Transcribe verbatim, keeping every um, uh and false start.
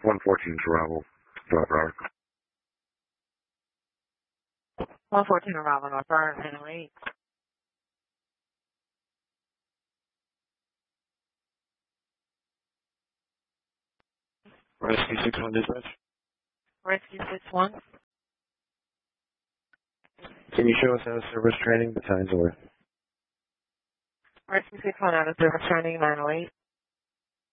one fourteen Travel, North Rock. one fourteen Arrival, North Rock, nine oh eight. Rescue six one dispatch. Rescue six one. Can you show us how service training the times are? Rescue six one out of service training, nine oh eight.